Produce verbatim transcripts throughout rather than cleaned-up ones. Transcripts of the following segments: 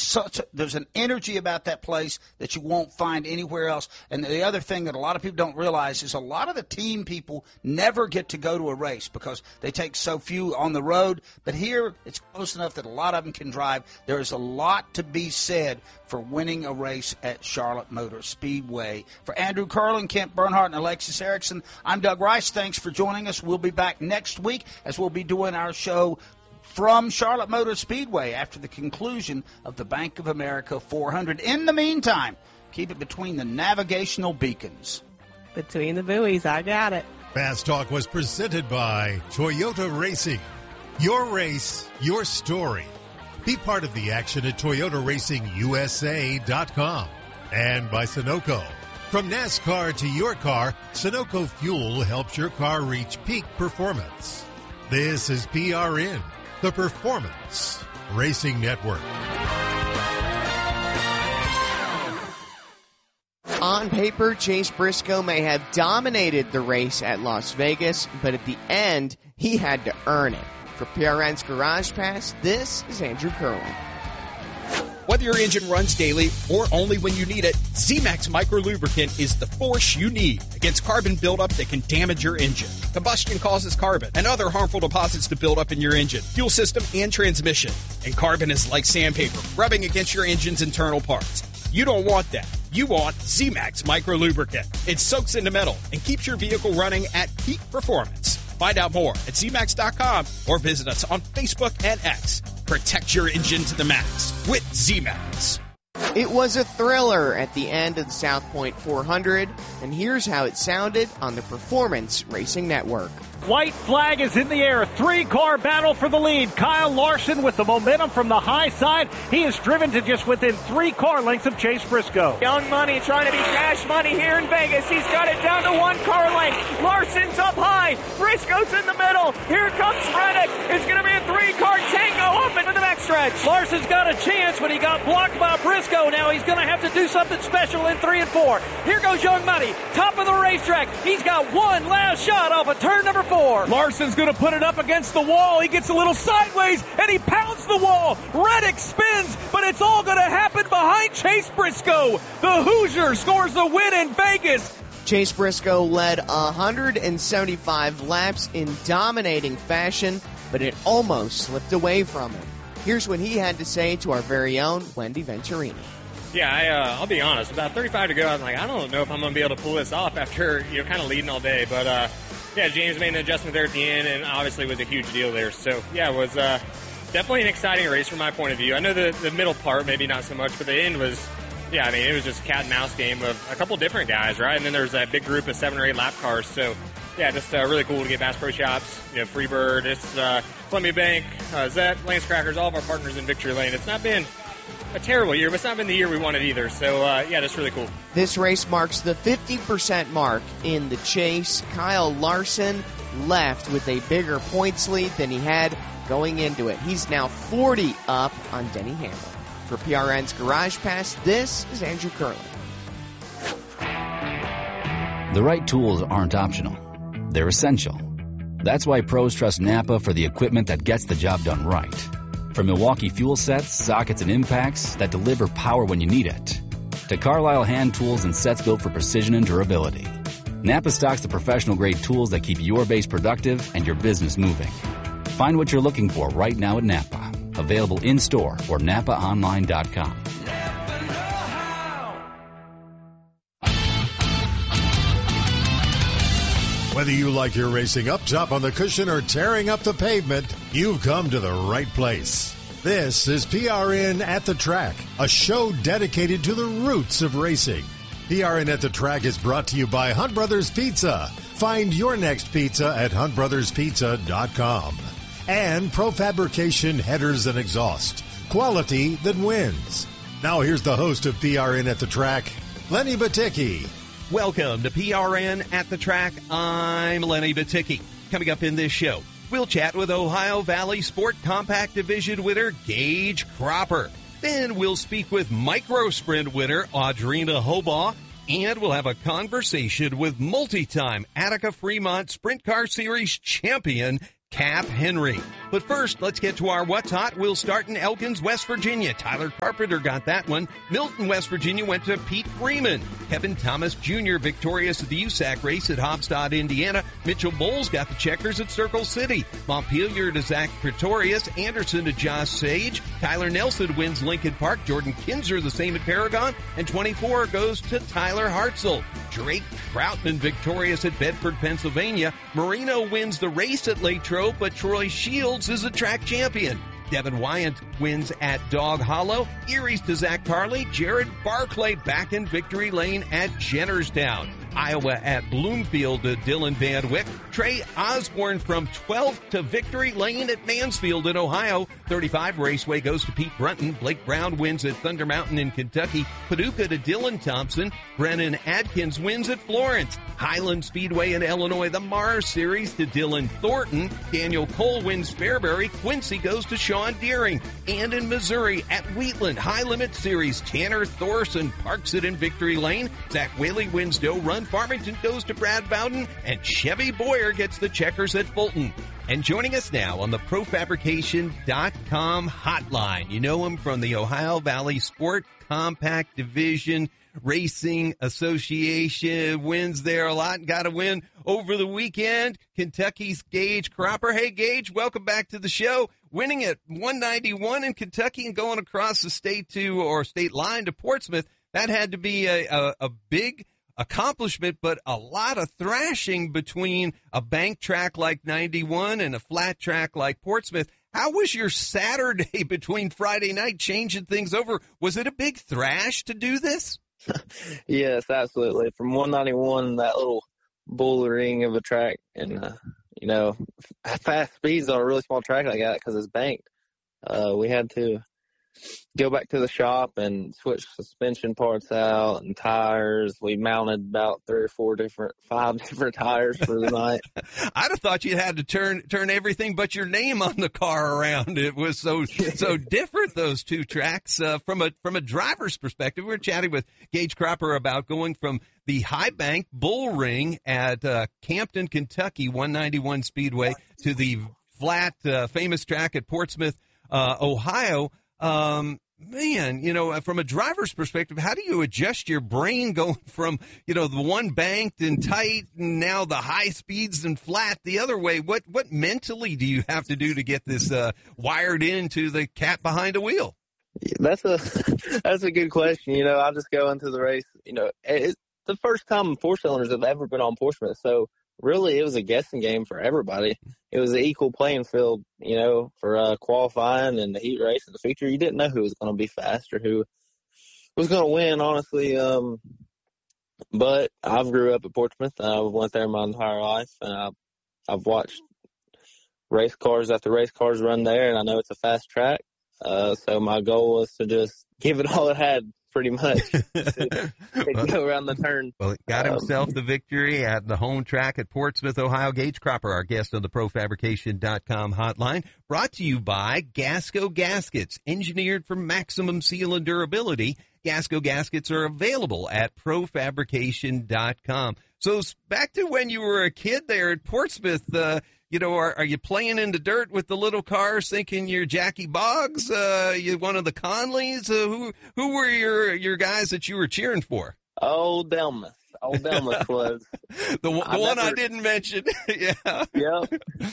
such a, there's an energy about that place that you won't find anywhere else. And the other thing that a lot of people don't realize is a lot of the team people never get to go to a race because they take so few on the road. But here it's close enough that a lot of them can drive. There is a lot to be said for winning a race at Charlotte Motor Speedway. For Andrew Curlin, Kent Bernhardt, and Alexis Erickson, I'm Doug Rice. Thanks for joining us. We'll be back next week as we'll be doing our show from Charlotte Motor Speedway after the conclusion of the Bank of America four hundred. In the meantime, keep it between the navigational beacons. Between the buoys, I got it. Fast Talk was presented by Toyota Racing. Your race, your story. Be part of the action at Toyota Racing U S A dot com. And by Sunoco. From NASCAR to your car, Sunoco Fuel helps your car reach peak performance. This is P R N, the Performance Racing Network. On paper, Chase Briscoe may have dominated the race at Las Vegas, but at the end, he had to earn it. For P R N's Garage Pass, this is Andrew Curlin. Whether your engine runs daily or only when you need it, Z-Max Micro Lubricant is the force you need against carbon buildup that can damage your engine. Combustion causes carbon and other harmful deposits to build up in your engine, fuel system, and transmission. And carbon is like sandpaper, rubbing against your engine's internal parts. You don't want that. You want Z-Max Micro Lubricant. It soaks into metal and keeps your vehicle running at peak performance. Find out more at Z max dot com or visit us on Facebook and X. Protect your engine to the max with Z-Max. It was a thriller at the end of the South Point four hundred, and here's how it sounded on the Performance Racing Network. White flag is in the air. Three-car battle for the lead. Kyle Larson with the momentum from the high side. He is driven to just within three car lengths of Chase Briscoe. Young Money trying to be cash money here in Vegas. He's got it down to one car length. Larson's up high. Briscoe's in the middle. Here comes Reddick. It's going to be a three-car tango up into the backstretch. Larson's got a chance, but he got blocked by Briscoe. Now he's going to have to do something special in three and four. Here goes Young Money. Top of the racetrack. He's got one last shot off of turn number four. Larson's going to put it up against the wall. He gets a little sideways, and he pounds the wall. Reddick spins, but it's all going to happen behind Chase Briscoe. The Hoosier scores the win in Vegas. Chase Briscoe led one hundred seventy-five laps in dominating fashion, but it almost slipped away from him. Here's what he had to say to our very own Wendy Venturini. Yeah, I, uh, I'll be honest. About thirty-five to go, I was like, I don't know if I'm going to be able to pull this off after, you know, kind of leading all day. But, uh, yeah, James made an adjustment there at the end, and obviously was a huge deal there. So, yeah, it was uh, definitely an exciting race from my point of view. I know the, the middle part, maybe not so much, but the end was, yeah, I mean, it was just a cat and mouse game of a couple different guys, right? And then there was that big group of seven or eight lap cars. So, yeah, just uh, really cool to get Bass Pro Shops, you know, Freebird, it's uh, Columbia Bank, uh, Zet, Lance Crackers, all of our partners in Victory Lane. It's not been a terrible year, but it's not been the year we wanted either. So, uh, yeah, that's really cool. This race marks the fifty percent mark in the chase. Kyle Larson left with a bigger points lead than he had going into it. He's now forty up on Denny Hamlin. For P R N's Garage Pass, this is Andrew Curlin. The right tools aren't optional. They're essential. That's why pros trust Napa for the equipment that gets the job done right. From Milwaukee fuel sets, sockets, and impacts that deliver power when you need it, to Carlisle hand tools and sets built for precision and durability, Napa stocks the professional-grade tools that keep your base productive and your business moving. Find what you're looking for right now at Napa. Available in-store or napa online dot com. Whether you like your racing up top on the cushion or tearing up the pavement, you've come to the right place. This is P R N at the Track, a show dedicated to the roots of racing. P R N at the Track is brought to you by Hunt Brothers Pizza. Find your next pizza at hunt brothers pizza dot com. And Profabrication Headers and Exhaust, quality that wins. Now here's the host of P R N at the Track, Lenny Baticki. Welcome to P R N at the Track. I'm Lenny Baticki. Coming up in this show, we'll chat with Ohio Valley Sport Compact Division winner Gage Cropper. Then we'll speak with Micro Sprint winner Audrina Hobaugh. And we'll have a conversation with multi-time Attica Fremont Sprint Car Series champion Cap Henry. But first, let's get to our What's Hot. We'll start in Elkins, West Virginia. Tyler Carpenter got that one. Milton, West Virginia went to Pete Freeman. Kevin Thomas Junior victorious at the U S A C race at Hobstadt, Indiana. Mitchell Bowles got the checkers at Circle City. Montpelier to Zach Pretorius. Anderson to Josh Sage. Tyler Nelson wins Lincoln Park. Jordan Kinzer the same at Paragon. And twenty-four goes to Tyler Hartzell. Drake Troutman victorious at Bedford, Pennsylvania. Marino wins the race at Latrobe, but Troy Shields is a track champion. Devin Wyant wins at Dog Hollow. Erie's to Zach Carley. Jared Barclay back in victory lane at Jennerstown. Iowa at Bloomfield to Dylan Van Wyck. Trey Osborne from twelfth to victory lane at Mansfield in Ohio. thirty-five Raceway goes to Pete Brunton. Blake Brown wins at Thunder Mountain in Kentucky. Paducah to Dylan Thompson. Brennan Adkins wins at Florence. Highland Speedway in Illinois, the Mars Series to Dylan Thornton. Daniel Cole wins Fairbury. Quincy goes to Sean Deering. And in Missouri at Wheatland, High Limit Series, Tanner Thorson parks it in victory lane. Zach Whaley wins Doe Run. Farmington goes to Brad Bowden, and Chevy Boyer gets the checkers at Fulton. And joining us now on the Pro Fabrication dot com hotline, you know him from the Ohio Valley Sport Compact Division Racing Association, wins there a lot, got a win over the weekend. Kentucky's Gage Cropper. Hey, Gage, welcome back to the show. Winning at one ninety-one in Kentucky and going across the state to, or state line to Portsmouth, that had to be a, a, a big accomplishment, but a lot of thrashing between a bank track like ninety-one and a flat track like Portsmouth. How was your Saturday between Friday night changing things over? Was it a big thrash to do this? Yes, absolutely. From one ninety-one, that little bullring of a track, and, uh, you know, fast speeds on a really small track like that because it's banked. Uh, we had to go back to the shop and switch suspension parts out and tires. We mounted about three or four different, five different tires for the night. I'd have thought you had to turn turn everything but your name on the car around. It was so so different, those two tracks. Uh, from a from a driver's perspective, we were chatting with Gage Cropper about going from the high bank bull ring at uh, Campton, Kentucky, one ninety-one Speedway, to the flat uh, famous track at Portsmouth, uh, Ohio. Um, man, you know, from a driver's perspective, how do you adjust your brain going from, you know, the one banked and tight and now the high speeds and flat the other way? What, what mentally do you have to do to get this, uh, wired into the cat behind a wheel? That's a, that's a good question. You know, I just go into the race, you know, it's the first time four cylinders have ever been on Portsmouth. So really it was a guessing game for everybody. It was an equal playing field, you know, for uh, qualifying and the heat race and the feature. You didn't know who was going to be fast or who was going to win, honestly. Um, but I've grew up at Portsmouth. I went there my entire life, and I've, I've watched race cars after race cars run there, and I know it's a fast track. Uh, so my goal was to just give it all it had, pretty much, to, to go around the turn. Well, it got himself um, the victory at the home track at Portsmouth, Ohio. Gage Cropper, our guest on the Pro Fabrication dot com hotline, brought to you by Gasco Gaskets, engineered for maximum seal and durability. Gasco Gaskets are available at Pro Fabrication dot com. So back to when you were a kid there at Portsmouth, uh, you know, are, are you playing in the dirt with the little cars thinking you're Jackie Boggs, uh, you one of the Conleys? Uh, who who were your your guys that you were cheering for? Old Delmas. Old Delmas was. the the I one never, I didn't mention. Yeah. Yep.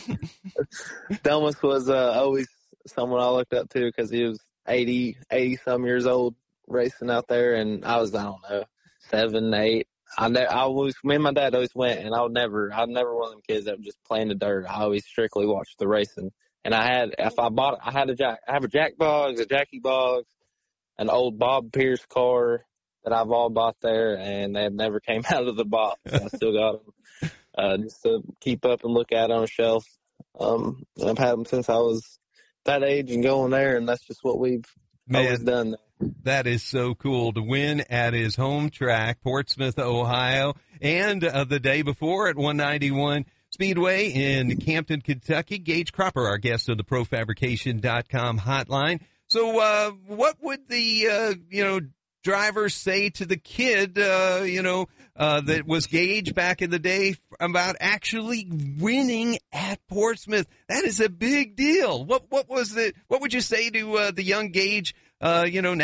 Delmas was uh, always someone I looked up to because he was eighty, eighty-some years old racing out there, and I was, I don't know, seven, eight. I ne- I always, me and my dad always went, and I would never, I was never one of them kids that would just play in the dirt. I always strictly watched the racing. And I had, if I bought, I had a Jack, I have a Jack Boggs, a Jackie Boggs, an old Bob Pierce car that I've all bought there, and they never came out of the box. I still got them, uh, just to keep up and look at on a shelf. Um, and I've had them since I was that age and going there, and that's just what we've Man. always done there. That is so cool to win at his home track, Portsmouth, Ohio, and uh, the day before at one ninety-one Speedway in Campton, Kentucky. Gage Cropper, our guest on the Pro Fabrication dot com hotline. So, uh, what would the, uh, you know, driver say to the kid, uh, you know, uh, that was Gage back in the day about actually winning at Portsmouth? That is a big deal. What what was the what would you say to uh, the young Gage? Uh, you know,